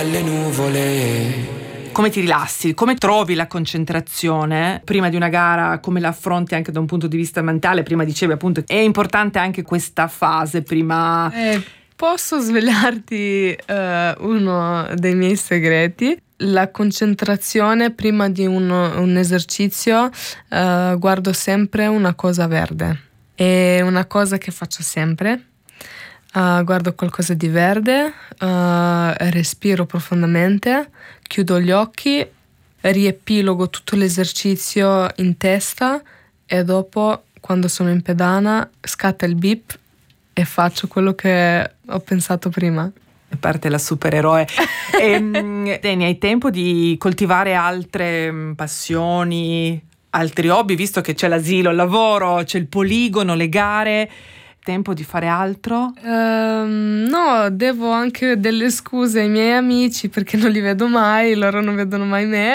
Le nuvole. Come ti rilassi? Come trovi la concentrazione prima di una gara? Come la affronti anche da un punto di vista mentale? Prima dicevi appunto è importante anche questa fase prima. Posso svelarti uno dei miei segreti? La concentrazione prima di un esercizio, guardo sempre una cosa verde. È una cosa che faccio sempre. Guardo qualcosa di verde, respiro profondamente, chiudo gli occhi, riepilogo tutto l'esercizio in testa e dopo, quando sono in pedana, scatta il beep e faccio quello che ho pensato prima. A parte la supereroe. Deni, hai tempo di coltivare altre passioni, altri hobby, visto che c'è l'asilo, il lavoro, c'è il poligono, le gare? Tempo di fare altro? No, devo anche delle scuse ai miei amici perché non li vedo mai, loro non vedono mai me.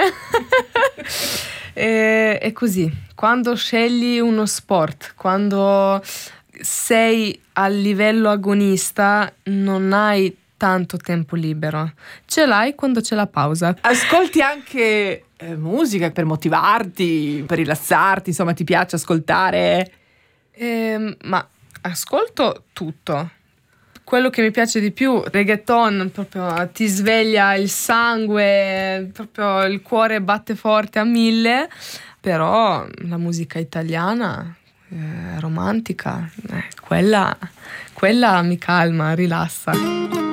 È così. Quando scegli uno sport, quando sei a livello agonista, non hai tanto tempo libero. Ce l'hai quando c'è la pausa. Ascolti anche musica per motivarti, per rilassarti, insomma, ti piace ascoltare? Ma ascolto tutto. Quello che mi piace di più, reggaeton, proprio ti sveglia il sangue, proprio il cuore batte forte a 1000, però la musica italiana, romantica, quella mi calma, rilassa.